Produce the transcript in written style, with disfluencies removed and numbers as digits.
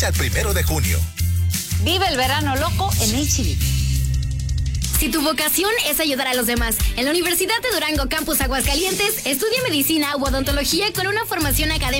Al 1 de junio. Vive el verano loco en H-E-B. Si tu vocación es ayudar a los demás, en la Universidad de Durango Campus Aguascalientes, estudia medicina u odontología con una formación académica